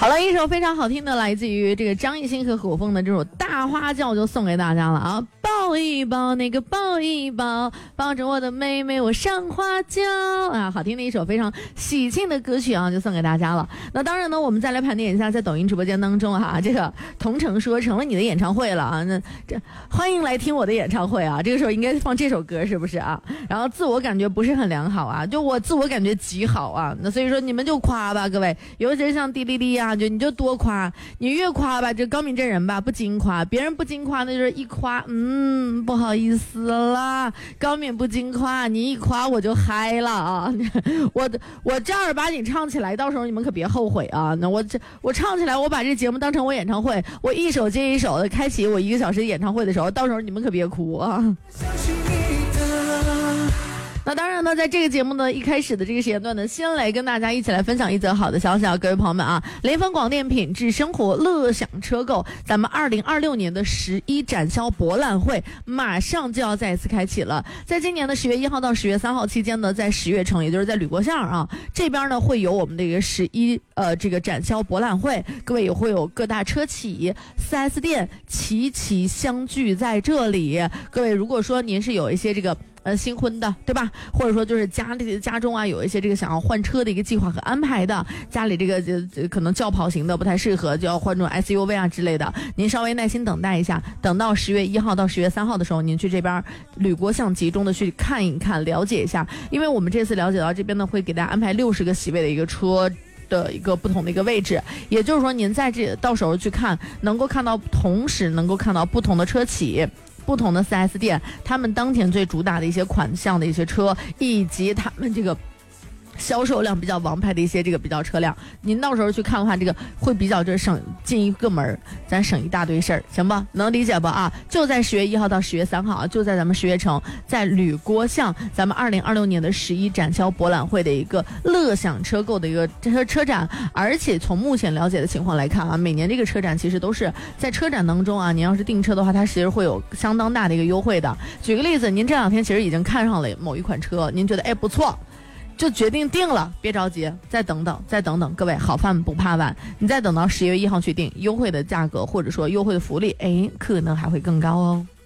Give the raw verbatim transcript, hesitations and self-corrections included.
好了，一首非常好听的来自于这个张艺兴和古风的这首《大花轿》就送给大家了啊！抱一抱那个抱一抱，抱着我的妹妹我上花轿啊！好听的一首非常喜庆的歌曲啊，就送给大家了。那当然呢，我们再来盘点一下在抖音直播间当中哈、啊，这个同城说成了你的演唱会了啊，那这欢迎来听我的演唱会啊！这个时候应该放这首歌是不是啊？然后自我感觉不是很良好啊，就我自我感觉极好啊，那所以说你们就夸吧，各位，尤其是像滴滴滴啊，就你就多夸，你越夸吧，这高敏这人吧不经夸，别人不经夸那就是一夸，嗯，不好意思啦，高敏不经夸，你一夸我就嗨了啊！我我正儿八经唱起来，到时候你们可别后悔啊！那我这我唱起来，我把这节目当成我演唱会，我一首接一首的开启我一个小时演唱会的时候，到时候你们可别哭啊！那当然呢，在这个节目的一开始的这个时间段呢，先来跟大家一起来分享一则好的消息啊，各位朋友们啊，联丰广电品质生活乐享车购，咱们二零二六年的十一展销博览会马上就要再一次开启了。在今年的十月一号到十月三号期间呢，在十月城，也就是在吕国巷啊这边呢，会有我们的一个十一呃这个展销博览会，各位也会有各大车企、四 S 店齐齐相聚在这里。各位如果说您是有一些这个呃，新婚的，对吧？或者说就是家里家中啊有一些这个想要换车的一个计划和安排的，家里这个这可能轿跑型的不太适合，就要换这种 S U V 啊之类的，您稍微耐心等待一下，等到十月一号到十月三号的时候，您去这边吕国巷集中的去看一看，了解一下，因为我们这次了解到这边呢会给大家安排六十个席位的一个车的一个不同的一个位置，也就是说您在这到时候去看，能够看到同时能够看到不同的车企。不同的 四 S 店，他们当前最主打的一些款项的一些车，以及他们这个销售量比较王牌的一些这个比较车辆，您到时候去看的话，这个会比较这省进一个门，咱省一大堆事儿，行吧？能理解吧？啊，就在十月一号到十月三号啊，就在咱们十月城，在吕国巷，咱们二零二六年的十一展销博览会的一个乐享车购的一个车车展，而且从目前了解的情况来看啊，每年这个车展其实都是在车展当中啊，您要是订车的话，它其实会有相当大的一个优惠的。举个例子，您这两天其实已经看上了某一款车，您觉得哎不错。就决定定了，别着急，再等等，再等等，各位好饭不怕晚，你再等到十月一号去定，优惠的价格或者说优惠的福利，哎，可能还会更高哦。